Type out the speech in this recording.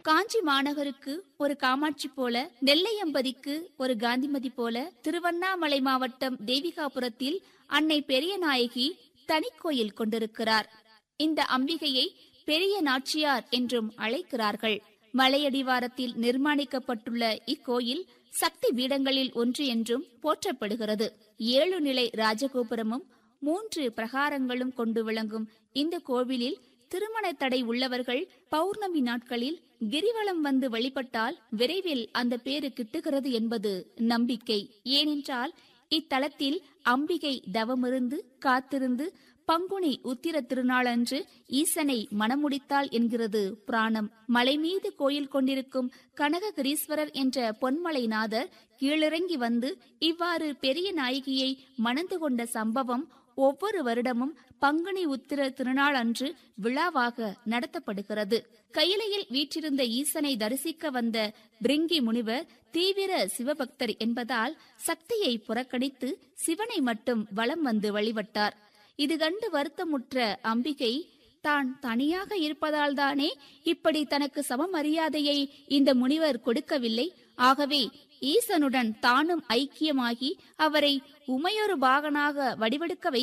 காஞ்சி மாநகருக்கு ஒரு காமாட்சி போல, நெல்லையம்பதிக்கு ஒரு காந்திமதி போல, திருவண்ணாமலை மாவட்டம் தேவிகாபுரத்தில் அன்னை பெரிய நாயகி தனிக்கோயில் கொண்டிருக்கிறார். இந்த அம்பிகையை பெரிய நாச்சியார் என்றும் அழைக்கிறார்கள். மலையடிவாரத்தில் நிர்மாணிக்கப்பட்டுள்ள இக்கோயில் சக்தி பீடங்களில் ஒன்று என்றும் போற்றப்படுகிறது. 7 நிலை ராஜகோபுரமும் 3 பிரகாரங்களும் கொண்டு விளங்கும் இந்த கோவிலில் திருமண தடை உள்ளவர்கள் பௌர்ணமி நாட்களில் கிரிவலம் வந்து வழிபட்டால் விரைவில் அந்த பேரு கிட்டுகிறது என்பது நம்பிக்கை. ஏனென்றால் இத்தலத்தில் அம்பிகை தவமிருந்து காத்திருந்து பங்குனி உத்திர திருநாளன்று ஈசனை மணமுடித்தாள் என்கிறது புராணம். மலை மீது கோயில் கொண்டிருக்கும் கனககிரீஸ்வரர் என்ற பொன்மலைநாதர் கீழிறங்கி வந்து இவ்வாறு பெரிய நாயகியை மணந்து கொண்ட சம்பவம் ஒவ்வொரு வருடமும் பங்குனி உத்திர திருநாள் அன்று விழாவாக நடத்தப்படுகிறது. கையிலையில் வீற்றிருந்த ஈசனை தரிசிக்க வந்த பிரிங்கி முனிவர் தீவிர சிவபக்தர் என்பதால் சக்தியை புறக்கணித்து சிவனை மட்டும் வலம் வந்து வழிபட்டார். இது கண்டு வருத்தமுற்ற அம்பிகை தான் தனியாக இருப்பதால் தானே இப்படி தனக்கு சமமரியாதையை இந்த முனிவர் கொடுக்கவில்லை. ஆகவே ஈசனுடன் தானும் ஐக்கியமாகி அவரை உமையொரு பாகனாக வடிவெடுக்க